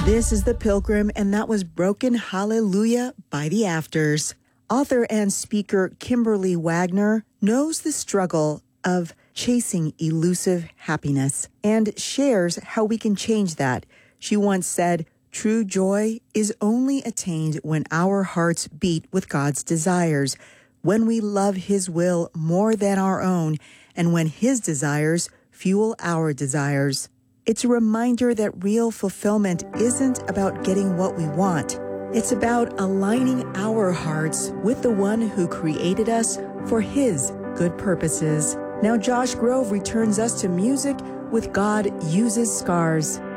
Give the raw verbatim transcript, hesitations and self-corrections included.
This is The Pilgrim, and that was Broken Hallelujah by The Afters. Author and speaker Kimberly Wagner knows the struggle of chasing elusive happiness and shares how we can change that. She once said, "True joy is only attained when our hearts beat with God's desires, when we love His will more than our own, and when His desires fuel our desires." It's a reminder that real fulfillment isn't about getting what we want. It's about aligning our hearts with the one who created us for His good purposes. Now Josh Grove returns us to music with God Uses Scars.